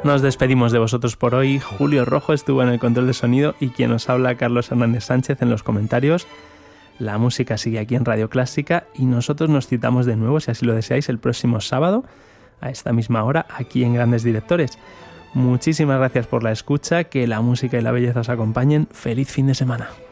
Nos despedimos de vosotros por hoy. Julio Rojo estuvo en el control de sonido y quien os habla, Carlos Hernández Sánchez, en los comentarios. La música sigue aquí en Radio Clásica y nosotros nos citamos de nuevo, si así lo deseáis, el próximo sábado a esta misma hora aquí en Grandes Directores. Muchísimas gracias por la escucha, que la música y la belleza os acompañen. ¡Feliz fin de semana!